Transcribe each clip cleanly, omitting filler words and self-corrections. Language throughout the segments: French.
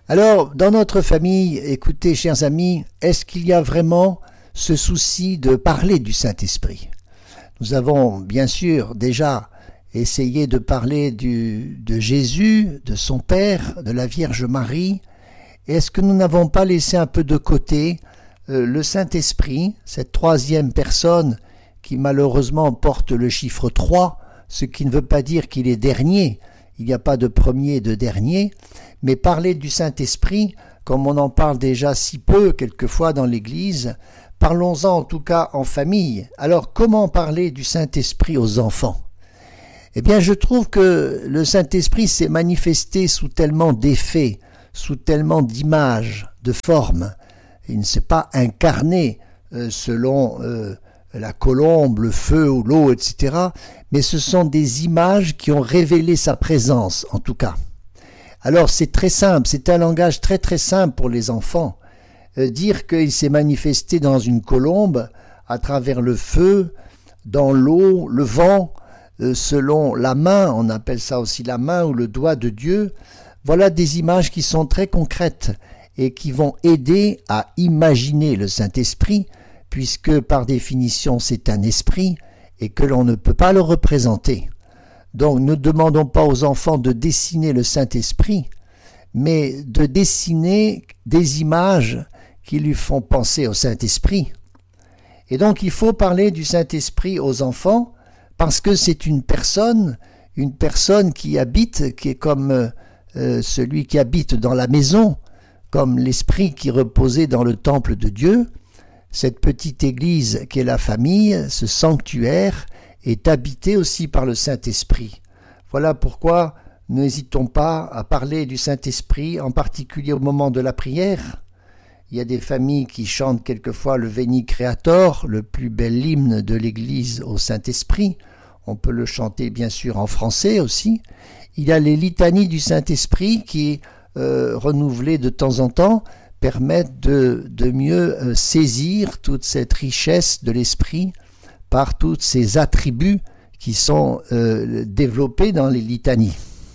Alors, dans notre famille, écoutez, chers amis, est-ce qu'il y a vraiment ce souci de parler du Saint-Esprit? Nous avons bien sûr déjà essayé de parler de Jésus, de son Père, de la Vierge Marie. Est-ce que nous n'avons pas laissé un peu de côté le Saint-Esprit, cette troisième personne qui malheureusement porte le chiffre 3, ce qui ne veut pas dire qu'il est dernier, il n'y a pas de premier et de dernier, mais parler du Saint-Esprit, comme on en parle déjà si peu quelquefois dans l'Église, parlons-en en tout cas en famille. Alors comment parler du Saint-Esprit aux enfants? Eh bien je trouve que le Saint-Esprit s'est manifesté sous tellement d'effets, sous tellement d'images, de formes. Il ne s'est pas incarné selon la colombe, le feu ou l'eau, etc. Mais ce sont des images qui ont révélé sa présence, en tout cas. Alors c'est très simple, c'est un langage très très simple pour les enfants. Dire qu'il s'est manifesté dans une colombe, à travers le feu, dans l'eau, le vent, selon la main, on appelle ça aussi la main ou le doigt de Dieu, voilà des images qui sont très concrètes et qui vont aider à imaginer le Saint-Esprit, puisque par définition c'est un esprit et que l'on ne peut pas le représenter. Donc ne demandons pas aux enfants de dessiner le Saint-Esprit, mais de dessiner des images qui lui font penser au Saint-Esprit. Et donc il faut parler du Saint-Esprit aux enfants parce que c'est une personne qui habite, qui est comme celui qui habite dans la maison, comme l'Esprit qui reposait dans le temple de Dieu. Cette petite église qui est la famille, ce sanctuaire, est habité aussi par le Saint-Esprit. Voilà pourquoi n'hésitons pas à parler du Saint-Esprit, en particulier au moment de la prière. Il y a des familles qui chantent quelquefois le Veni Creator, le plus bel hymne de l'Église au Saint-Esprit. On peut le chanter bien sûr en français aussi. Il y a les litanies du Saint-Esprit qui, renouvelées de temps en temps, permettent de mieux saisir toute cette richesse de l'Esprit par tous ces attributs qui sont développés dans les litanies.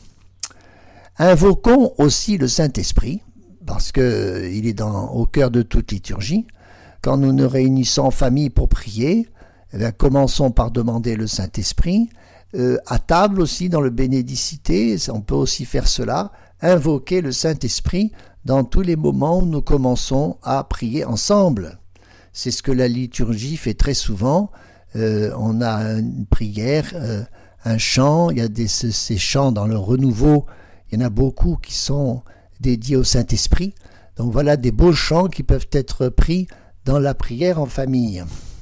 Invoquons aussi le Saint-Esprit, parce qu'il est au cœur de toute liturgie. Quand nous nous réunissons en famille pour prier, eh bien, commençons par demander le Saint-Esprit. À table aussi, dans le Bénédicité, on peut aussi faire cela, invoquer le Saint-Esprit dans tous les moments où nous commençons à prier ensemble. C'est ce que la liturgie fait très souvent. On a une prière, un chant, il y a ces chants dans le renouveau, il y en a beaucoup qui sont dédiés au Saint-Esprit. Donc voilà des beaux chants qui peuvent être pris dans la prière en famille.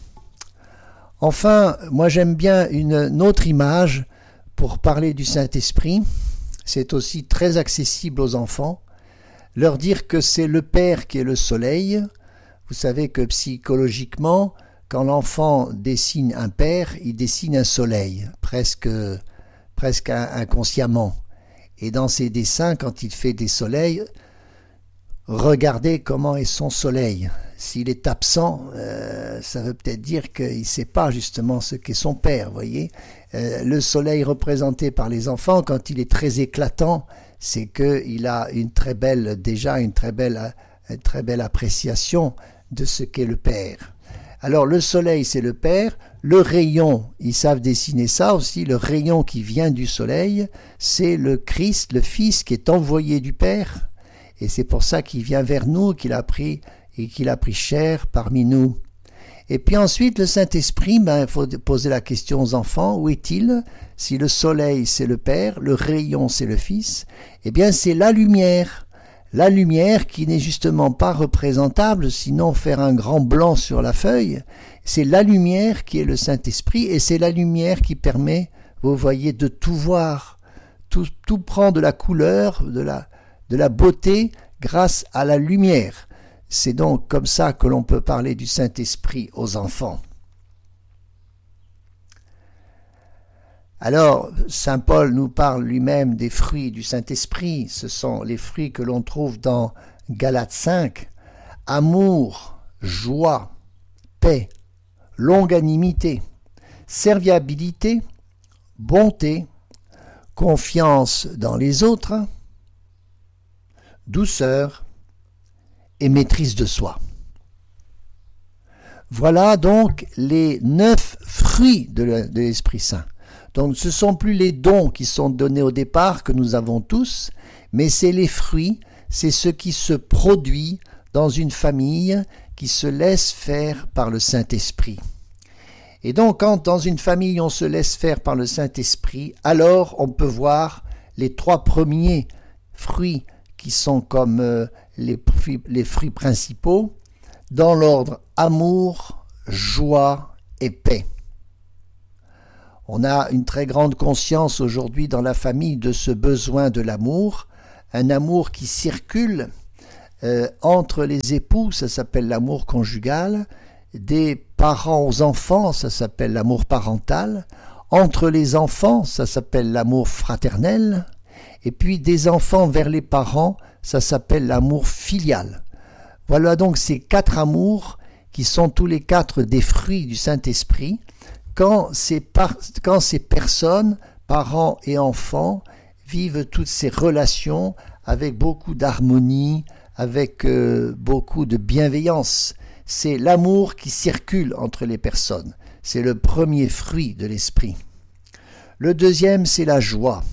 Enfin, moi j'aime bien une autre image pour parler du Saint-Esprit. C'est aussi très accessible aux enfants. Leur dire que c'est le Père qui est le soleil. Vous savez que psychologiquement, quand l'enfant dessine un père, il dessine un soleil, presque inconsciemment. Et dans ses dessins, quand il fait des soleils, regardez comment est son soleil. S'il est absent, ça veut peut-être dire qu'il ne sait pas justement ce qu'est son père, voyez. Le soleil représenté par les enfants, quand il est très éclatant, c'est qu'il a une très belle appréciation de ce qu'est le Père. Alors le soleil, c'est le Père. Le rayon, ils savent dessiner ça aussi, le rayon qui vient du soleil, c'est le Christ, le Fils qui est envoyé du Père. Et c'est pour ça qu'il vient vers nous, qu'il a pris chair parmi nous. Et puis ensuite, le Saint-Esprit, il faut poser la question aux enfants, où est-il? Si le soleil, c'est le Père, le rayon, c'est le Fils, eh bien c'est la lumière. La lumière qui n'est justement pas représentable, sinon faire un grand blanc sur la feuille. C'est la lumière qui est le Saint-Esprit et c'est la lumière qui permet, vous voyez, de tout voir. Tout prend de la couleur, de la beauté grâce à la lumière. C'est donc comme ça que l'on peut parler du Saint-Esprit aux enfants. Alors, saint Paul nous parle lui-même des fruits du Saint-Esprit. Ce sont les fruits que l'on trouve dans Galates 5. Amour, joie, paix, longanimité, serviabilité, bonté, confiance dans les autres, douceur et maîtrise de soi. Voilà donc les 9 fruits de l'Esprit Saint. Donc ce ne sont plus les dons qui sont donnés au départ que nous avons tous, mais c'est les fruits, c'est ce qui se produit dans une famille qui se laisse faire par le Saint-Esprit. Et donc quand dans une famille on se laisse faire par le Saint-Esprit, alors on peut voir les 3 premiers fruits qui sont comme les fruits principaux, dans l'ordre amour, joie et paix. On a une très grande conscience aujourd'hui dans la famille de ce besoin de l'amour, un amour qui circule entre les époux, ça s'appelle l'amour conjugal, des parents aux enfants, ça s'appelle l'amour parental, entre les enfants, ça s'appelle l'amour fraternel, et puis des enfants vers les parents, ça s'appelle l'amour filial. Voilà donc ces 4 amours qui sont tous les 4 des fruits du Saint-Esprit, quand ces personnes, parents et enfants, vivent toutes ces relations avec beaucoup d'harmonie, avec beaucoup de bienveillance. C'est l'amour qui circule entre les personnes. C'est le premier fruit de l'esprit. Le deuxième, c'est la joie.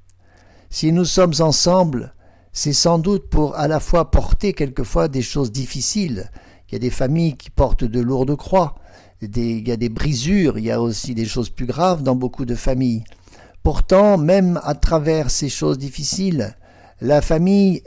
Si nous sommes ensemble, c'est sans doute pour à la fois porter quelquefois des choses difficiles. Il y a des familles qui portent de lourdes croix, il y a des brisures, il y a aussi des choses plus graves dans beaucoup de familles. Pourtant, même à travers ces choses difficiles, la famille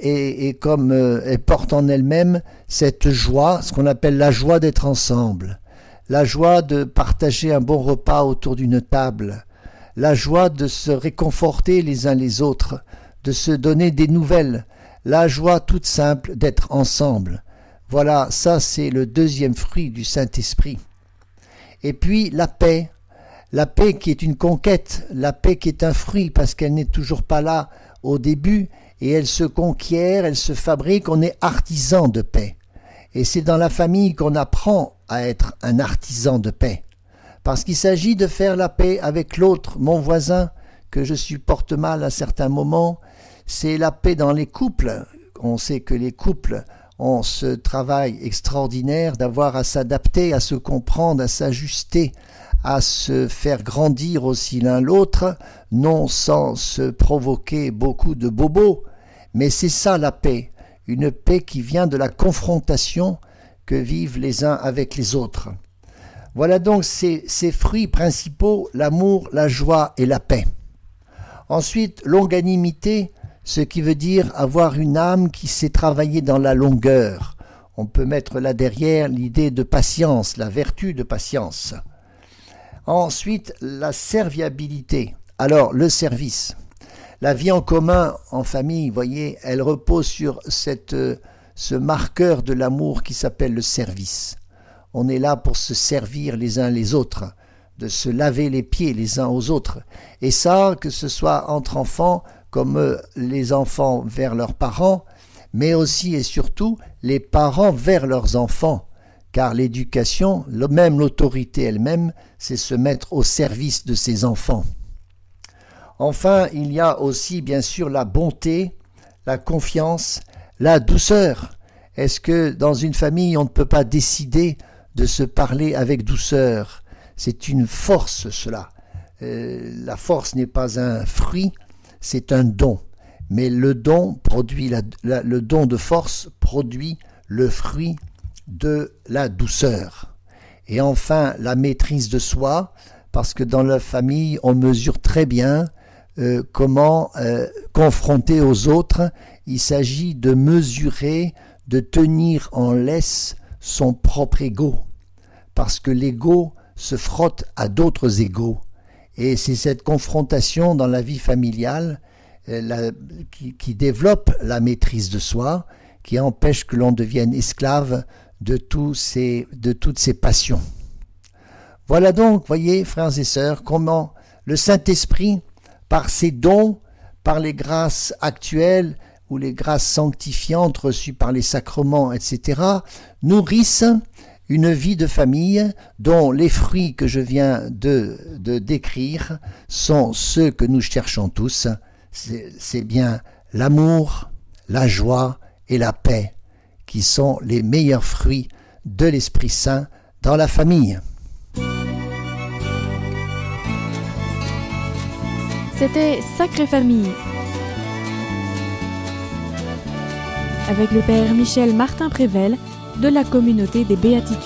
elle porte en elle-même cette joie, ce qu'on appelle la joie d'être ensemble, la joie de partager un bon repas autour d'une table, la joie de se réconforter les uns les autres, de se donner des nouvelles, la joie toute simple d'être ensemble. Voilà, ça c'est le deuxième fruit du Saint-Esprit. Et puis la paix qui est une conquête, la paix qui est un fruit parce qu'elle n'est toujours pas là au début et elle se conquiert, elle se fabrique, on est artisan de paix. Et c'est dans la famille qu'on apprend à être un artisan de paix. Parce qu'il s'agit de faire la paix avec l'autre, mon voisin, que je supporte mal à certains moments. C'est la paix dans les couples. On sait que les couples ont ce travail extraordinaire d'avoir à s'adapter, à se comprendre, à s'ajuster, à se faire grandir aussi l'un l'autre, non sans se provoquer beaucoup de bobos. Mais c'est ça la paix, une paix qui vient de la confrontation que vivent les uns avec les autres. Voilà donc ces fruits principaux, l'amour, la joie et la paix. Ensuite, longanimité, ce qui veut dire avoir une âme qui sait travailler dans la longueur. On peut mettre là derrière l'idée de patience, la vertu de patience. Ensuite, la serviabilité. Alors, le service. La vie en commun, en famille, vous voyez, elle repose sur ce marqueur de l'amour qui s'appelle le service. On est là pour se servir les uns les autres, de se laver les pieds les uns aux autres. Et ça, que ce soit entre enfants, comme les enfants vers leurs parents, mais aussi et surtout les parents vers leurs enfants. Car l'éducation, même l'autorité elle-même, c'est se mettre au service de ses enfants. Enfin, il y a aussi bien sûr la bonté, la confiance, la douceur. Est-ce que dans une famille, on ne peut pas décider de se parler avec douceur? C'est une force cela. La force n'est pas un fruit, c'est un don. Mais le don produit le don de force produit le fruit de la douceur. Et enfin, la maîtrise de soi, parce que dans la famille, on mesure très bien comment confronter aux autres. Il s'agit de mesurer, de tenir en laisse son propre ego, parce que l'ego se frotte à d'autres égos. Et c'est cette confrontation dans la vie familiale qui développe la maîtrise de soi, qui empêche que l'on devienne esclave de toutes ces passions. Voilà donc, voyez, frères et sœurs, comment le Saint-Esprit, par ses dons, par les grâces actuelles ou les grâces sanctifiantes reçues par les sacrements, etc., nourrissent une vie de famille dont les fruits que je viens de décrire sont ceux que nous cherchons tous. C'est bien l'amour, la joie et la paix, qui sont les meilleurs fruits de l'Esprit Saint dans la famille. C'était Sacrée Famille avec le Père Michel Martin-Prével de la Communauté des Béatitudes.